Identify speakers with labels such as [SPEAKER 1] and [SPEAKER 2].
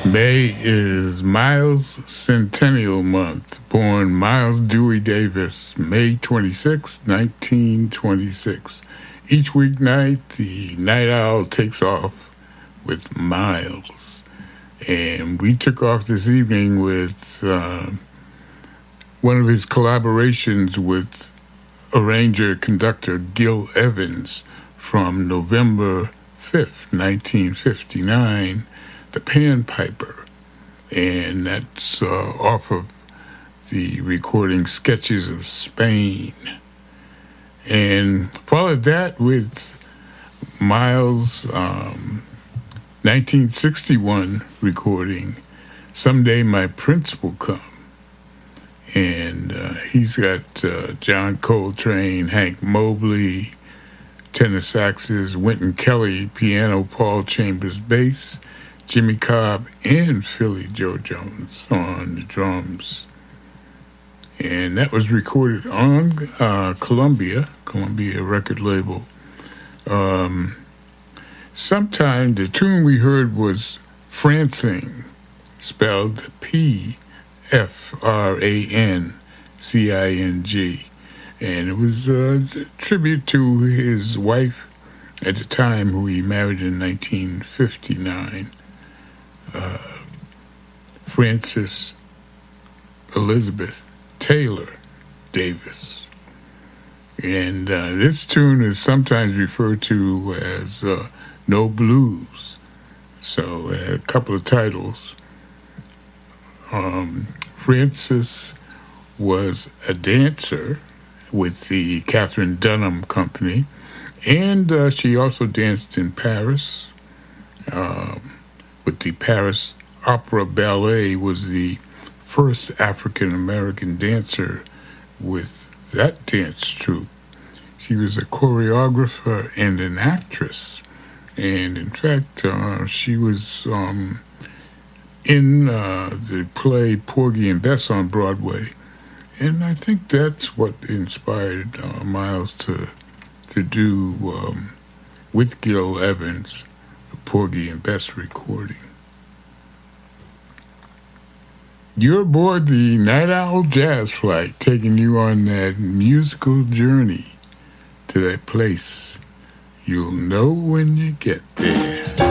[SPEAKER 1] May is Miles Centennial Month. Born Miles Dewey Davis, May 26, 1926. Each weeknight, the Night Owl takes off with Miles. And we took off this evening with one of his collaborations with arranger-conductor Gil Evans from November 5th, 1959, The Panpiper. And that's off of the recording Sketches of Spain. And followed that with Miles' 1961 recording, Someday My Prince Will Come. And he's got John Coltrane, Hank Mobley, tenor saxes, Wynton Kelly, piano, Paul Chambers, bass, Jimmy Cobb, and Philly Joe Jones on the drums. And that was recorded on Columbia record label. Sometime the tune we heard was Francing, spelled P-F-R-A-N-C-I-N-G. And it was a tribute to his wife at the time, who he married in 1959, Frances Elizabeth Taylor Davis. And this tune is sometimes referred to as No Blues. So a couple of titles. Frances was a dancer with the Catherine Dunham Company, and she also danced in Paris with the Paris Opera Ballet. Was the first African-American dancer with that dance troupe. She was a choreographer and an actress, and in fact she was in the play Porgy and Bess on Broadway. And I think that's what inspired Miles to do, with Gil Evans, the Porgy and Bess recording. You're aboard the Night Owl Jazz Flight, taking you on that musical journey to that place you'll know when you get there.